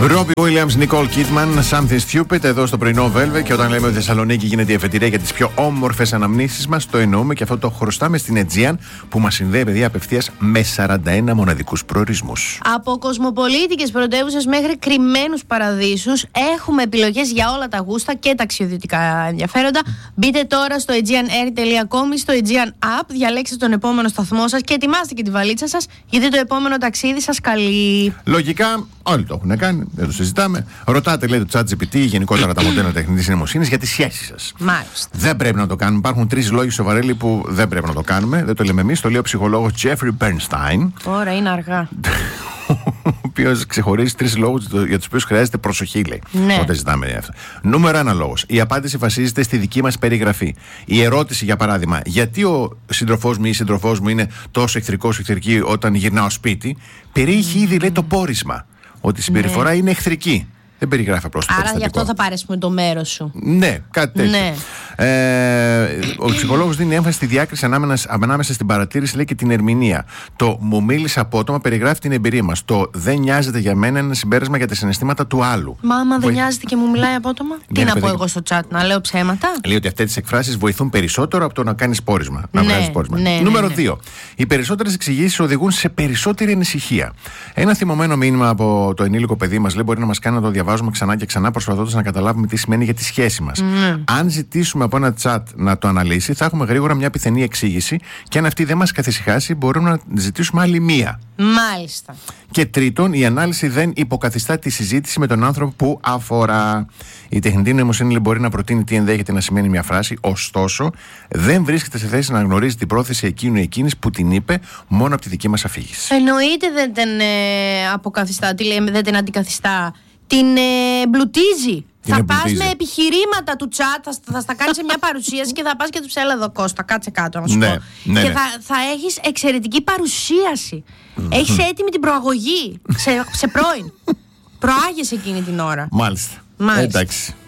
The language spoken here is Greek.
Ρόμπι Williams, Νικόλ Κίτμαν, Something Stupid εδώ στο πρωινό Velvet. Και όταν λέμε ότι η Θεσσαλονίκη γίνεται η εφετηρία για τις πιο όμορφες αναμνήσεις μας, το εννοούμε και αυτό το χρωστάμε στην Aegean που μας συνδέει, παιδιά, απευθείας με 41 μοναδικούς προορισμούς. Από κοσμοπολίτικες πρωτεύουσες μέχρι κρυμμένους παραδείσους, έχουμε επιλογές για όλα τα γούστα και ταξιδιωτικά ενδιαφέροντα. Μπείτε τώρα στο aegeanair.com ή στο Aegean App, διαλέξτε τον επόμενο σταθμό σας και ετοιμάστε και τη βαλίτσα σας, γιατί το επόμενο ταξίδι σας καλεί. Λογικά, όλοι το έχουν κάνει. Δεν το συζητάμε. Ρωτάτε, λέει, το ChatGPT, γενικότερα τα μοντέλα τεχνητής νοημοσύνης για τις σχέσεις σας. Μάλιστα. Δεν πρέπει να το κάνουμε. Υπάρχουν 3 λόγοι σοβαρέλοι που δεν πρέπει να το κάνουμε. Δεν το λέμε εμείς. Το λέει ο ψυχολόγος Jeffrey Bernstein. Τώρα είναι αργά. Ο οποίος ξεχωρίζει 3 λόγους για τους οποίους χρειάζεται προσοχή, λέει. Ναι. Όταν ζητάμε αυτό. Νούμερο 1 λόγος. Η απάντηση βασίζεται στη δική μας περιγραφή. Η ερώτηση, για παράδειγμα, γιατί ο σύντροφός μου ή η σύντροφός μου είναι τόσο εχθρικός ή εχθρική όταν γυρνάω σπίτι, περιείχε ήδη, λέει, το πόρισμα. Ότι η συμπεριφορά είναι εχθρική. Δεν περιγράφει απλώς το περιστατικό. Άρα γι' αυτό θα πάρεις με το μέρος σου. Ναι, κάτι τέτοιο. Ναι. Ο ψυχολόγος δίνει έμφαση στη διάκριση ανάμεσα στην παρατήρηση, λέει, και την ερμηνεία. Το μου μίλησε απότομα περιγράφει την εμπειρία μας. Το δεν νοιάζεται για μένα είναι ένα συμπέρασμα για τα συναισθήματα του άλλου. Μα άμα δεν νοιάζεται και μου μιλάει απότομα, τι να πω εγώ στο chat, να λέω ψέματα. Λέει ότι αυτές τις εκφράσεις βοηθούν περισσότερο από το να κάνεις πόρισμα. Να βγάζεις πόρισμα. Νούμερο 2. Οι περισσότερες εξηγήσεις οδηγούν σε περισσότερη ανησυχία. Ένα θυμωμένο μήνυμα από το ενήλικο παιδί μας, λέει, μπορεί να μας κάνει να το διαβάζουμε ξανά και ξανά, προσπαθώντας να καταλάβουμε τι σημαίνει για τη σχέση μας. Αν ζητήσουμε από ένα chat να το αναλύσει, θα έχουμε γρήγορα μια πιθανή εξήγηση, και αν αυτή δεν μας καθησυχάσει, μπορούμε να ζητήσουμε άλλη μία. Μάλιστα. Και τρίτον, η ανάλυση δεν υποκαθιστά τη συζήτηση με τον άνθρωπο που αφορά. Η τεχνητή νοημοσύνη μπορεί να προτείνει τι ενδέχεται να σημαίνει μια φράση, ωστόσο δεν βρίσκεται σε θέση να γνωρίζει την πρόθεση εκείνου ή εκείνης που την είπε μόνο από τη δική μας αφήγηση. Εννοείται δεν την αποκαθιστά, δεν την αντικαθιστά. Την εμπλουτίζει. Θα πας με επιχειρήματα του chat, θα στα κάνεις σε μια παρουσίαση και θα πας και του ψέλα εδώ, Κώστα, κάτσε κάτω να σου πω. Ναι, και θα έχεις εξαιρετική παρουσίαση. Έχεις έτοιμη την προαγωγή σε πρώην. Προάγεσαι εκείνη την ώρα. Μάλιστα. Εντάξει.